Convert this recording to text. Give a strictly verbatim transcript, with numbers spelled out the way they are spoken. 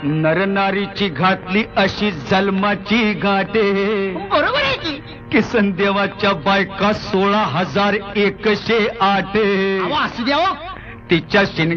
नरनारीची घातली अशी जन्माची गाठे बरोबर आहे की किसन देवाच्या बायका सोळा हजार एकशे आठ अहो, असू द्या हो. तिच्या शिन